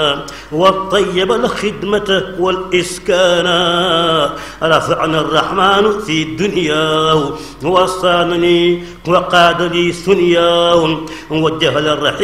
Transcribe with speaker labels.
Speaker 1: وطيب الخدمة والإسكان رفعنا الرحمن في الدنيا وصانني وقاد لي ثنيا وجه الرحيم